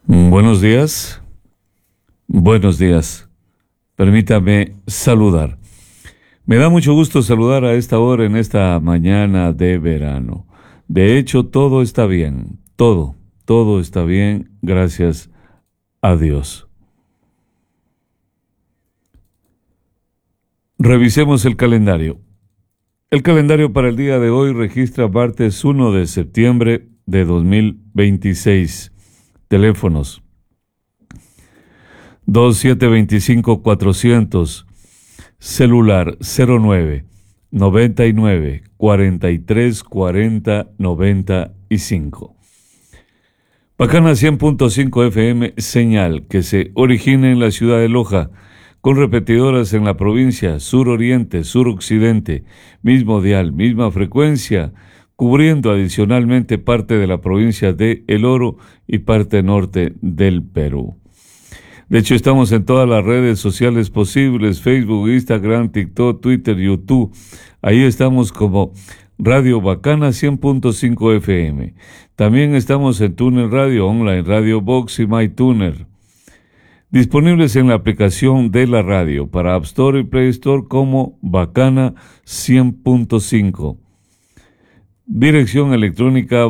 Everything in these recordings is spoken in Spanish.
Buenos días, buenos días. Permítame saludar. Me da mucho gusto saludar a esta hora en esta mañana de verano. De hecho, todo está bien, todo está bien, gracias a Dios. Revisemos el calendario. El calendario para el día de hoy registra martes 1 de septiembre de 2026. Teléfonos 2725-400, celular 09 99 43 40 95. Bacana 100.5 FM, señal que se origina en la ciudad de Loja, con repetidoras en la provincia sur-oriente, sur-occidente, mismo dial, misma frecuencia, cubriendo adicionalmente parte de la provincia de El Oro y parte norte del Perú. De hecho, estamos en todas las redes sociales posibles: Facebook, Instagram, TikTok, Twitter, YouTube. Ahí estamos como Radio Bacana 100.5 FM. También estamos en Tuner Radio Online, Radio Box y MyTuner. Disponibles en la aplicación de la radio para App Store y Play Store como Bacana 100.5. Dirección electrónica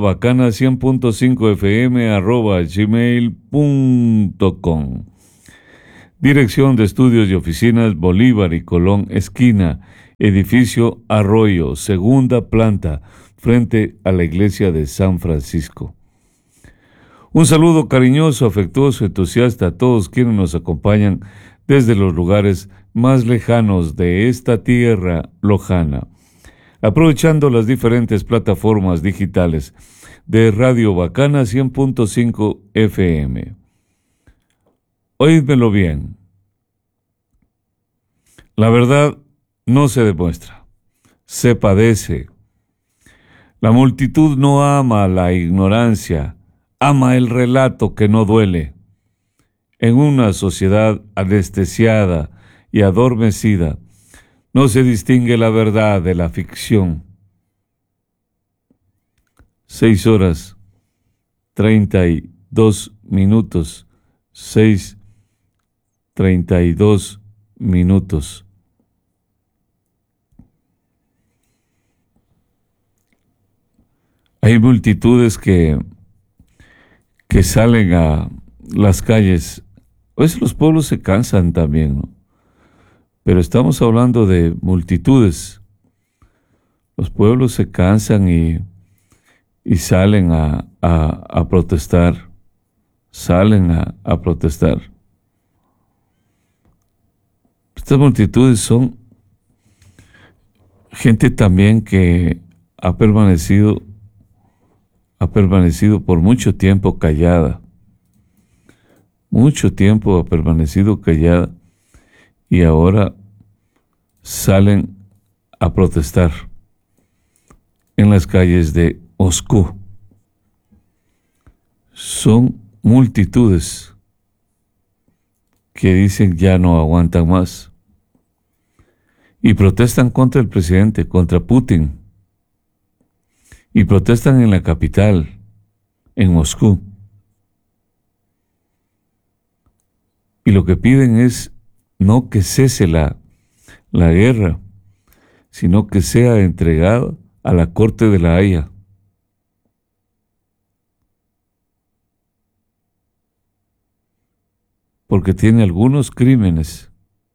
bacana100.5fm@gmail.com. Dirección de estudios y oficinas Bolívar y Colón esquina, edificio Arroyo, segunda planta, frente a la iglesia de San Francisco. Un saludo cariñoso, afectuoso, entusiasta a todos quienes nos acompañan desde los lugares más lejanos de esta tierra lojana, aprovechando las diferentes plataformas digitales de Radio Bacana 100.5 FM. Oídmelo bien. La verdad no se demuestra, se padece. La multitud no ama la ignorancia, ama el relato que no duele. En una sociedad anestesiada y adormecida, no se distingue la verdad de la ficción. 6:32. 6:32. Hay multitudes que salen a las calles. A veces los pueblos se cansan también, ¿no? Pero estamos hablando de multitudes. Los pueblos se cansan y salen a protestar. Salen a protestar. Estas multitudes son gente también que ha permanecido por mucho tiempo callada. Mucho tiempo ha permanecido callada y ahora salen a protestar en las calles de Moscú. Son multitudes que dicen ya no aguantan más y protestan contra el presidente, contra Putin, y protestan en la capital, en Moscú. Y lo que piden es no que cese la guerra, sino que sea entregada a la Corte de la Haya. Porque tiene algunos crímenes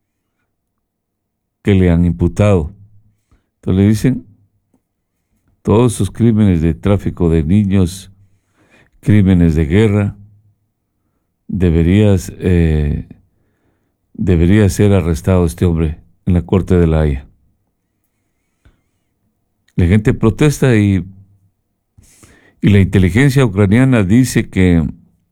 que le han imputado. Entonces le dicen, todos sus crímenes de tráfico de niños, crímenes de guerra, debería ser arrestado este hombre en la Corte de la Haya. La gente protesta y la inteligencia ucraniana dice que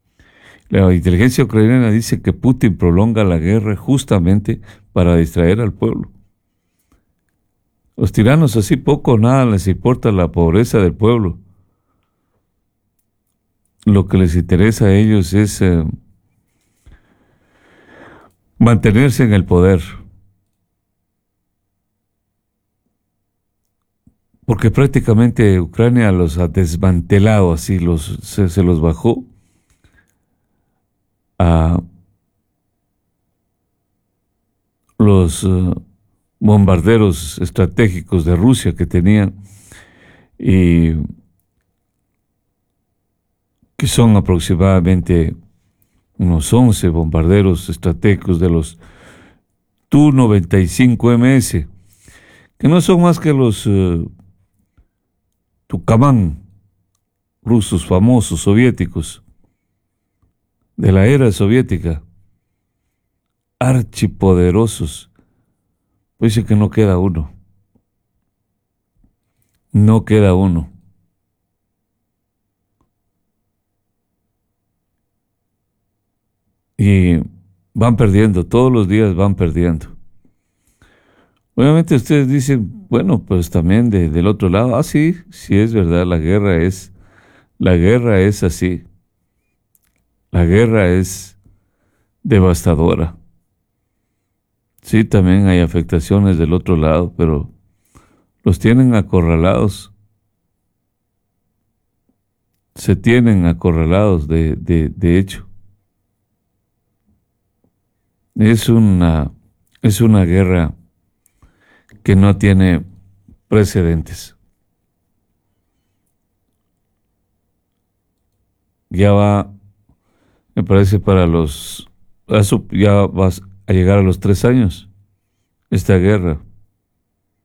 Putin prolonga la guerra justamente para distraer al pueblo. Los tiranos así poco o nada les importa la pobreza del pueblo. Lo que les interesa a ellos es mantenerse en el poder. Porque prácticamente Ucrania los ha desmantelado, así se los bajó a los bombarderos estratégicos de Rusia que tenían, y que son aproximadamente unos 11 bombarderos estratégicos de los Tu-95MS, que no son más que los Tucumán rusos famosos, soviéticos, de la era soviética, archipoderosos. Pues dice que no queda uno. No queda uno. Y van perdiendo, todos los días van perdiendo. Obviamente ustedes dicen, bueno, pues también del otro lado, sí, sí es verdad, la guerra es así. La guerra es devastadora. Sí, también hay afectaciones del otro lado, pero los tienen acorralados. Se tienen acorralados de hecho. Es una guerra que no tiene precedentes. Ya va, me parece, ya vas a llegar a los 3 años esta guerra.